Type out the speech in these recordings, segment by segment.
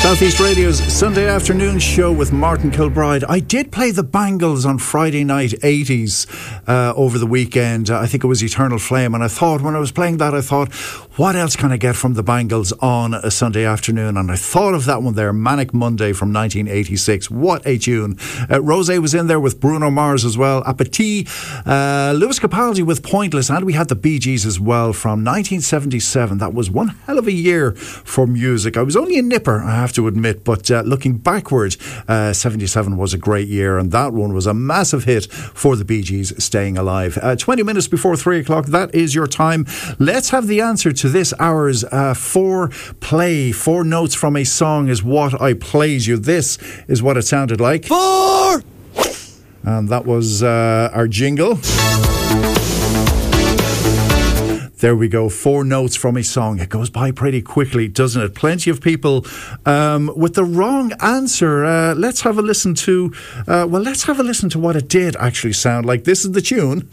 Southeast Radio's Sunday afternoon show with Martin Kilbride. I did play the Bangles on Friday night 80s over the weekend. I think it was Eternal Flame. And I thought, when I was playing that, I thought, what else can I get from the Bangles on a Sunday afternoon? And I thought of that one there, Manic Monday from 1986. What a tune. Rosé was in there with Bruno Mars as well. Appetit. Lewis Capaldi with Pointless. And we had the Bee Gees as well from 1977. That was one hell of a year for music. I was only a nipper, I have to admit, but looking backward, 77 was a great year, and that one was a massive hit for the Bee Gees, Staying Alive. 20 minutes before 3 o'clock, that is your time. Let's have the answer to this hour's foreplay. 4 notes from a song is what I played you. This is what it sounded like. 4! And that was our jingle. There we go, 4 notes from a song. It goes by pretty quickly, doesn't it? Plenty of people with the wrong answer. Let's have a listen to what it did actually sound like. This is the tune.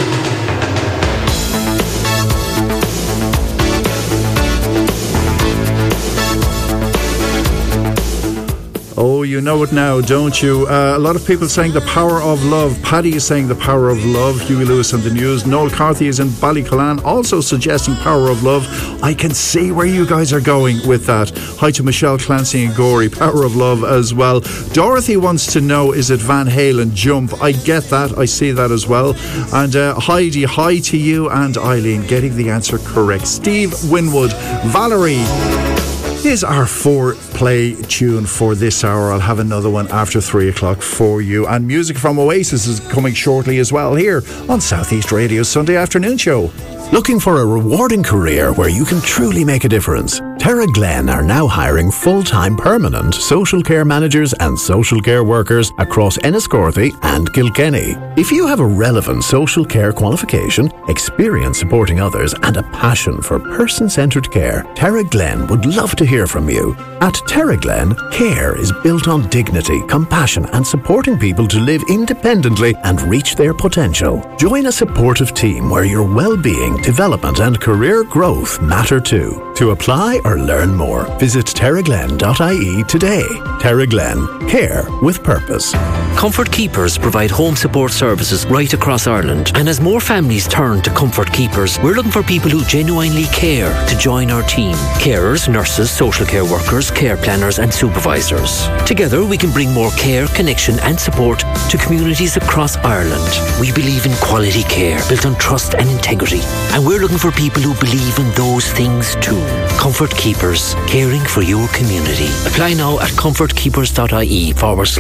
Oh, you know it now, don't you? A lot of people saying The Power of Love. Paddy is saying The Power of Love. Huey Lewis and the News. Noel Carthy is in Ballycollan, also suggesting Power of Love. I can see where you guys are going with that. Hi to Michelle Clancy and Gorey. Power of Love as well. Dorothy wants to know, is it Van Halen, Jump? I get that. I see that as well. And Heidi, hi to you and Eileen, getting the answer correct. Steve Winwood. Valerie is our foreplay tune for this hour. I'll have another one after 3 o'clock for you. And music from Oasis is coming shortly as well here on Southeast Radio's Sunday afternoon show. Looking for a rewarding career where you can truly make a difference? Terra Glen are now hiring full-time permanent social care managers and social care workers across Enniscorthy and Kilkenny. If you have a relevant social care qualification, experience supporting others and a passion for person-centred care, Terra Glen would love to hear from you. At Terra Glen, care is built on dignity, compassion and supporting people to live independently and reach their potential. Join a supportive team where your well-being, development and career growth matter too. To apply or learn more, visit terraglen.ie today. Terra Glen, care with purpose. Comfort Keepers provide home support services right across Ireland, and as more families turn to Comfort Keepers, we're looking for people who genuinely care to join our team. Carers, nurses, social care workers, care planners and supervisors. Together we can bring more care, connection and support to communities across Ireland. We believe in quality care built on trust and integrity, and we're looking for people who believe in those things too. Comfort Keepers, caring for your community. Apply now at comfortkeepers.ie/.